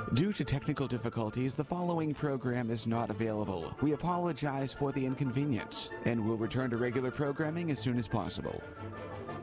Due to technical difficulties, the following program is not available. We apologize for the inconvenience and will return to regular programming as soon as possible.